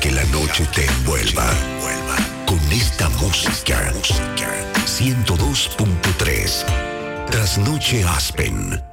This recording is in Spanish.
que la noche te envuelva con esta música. 102.3 Trasnoche Aspen.